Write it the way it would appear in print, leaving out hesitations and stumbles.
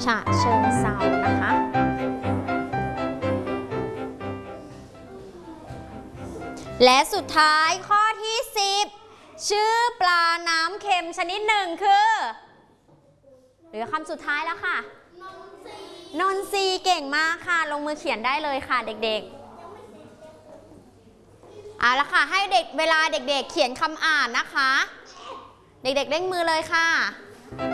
ฉะเชิงเทรานะคะและสุดท้ายข้อที่10ชื่อปลาน้ำเค็มชนิดหนึ่งคือเหลือคำสุดท้ายแล้วค่ะนนทรีเก่งมากค่ะลงมือเขียนได้เลยค่ะเด็กๆเอาละค่ะให้เด็กเวลาเด็กๆเขียนคำอ่านนะคะเด็กๆเร่งมือเลยค่ะ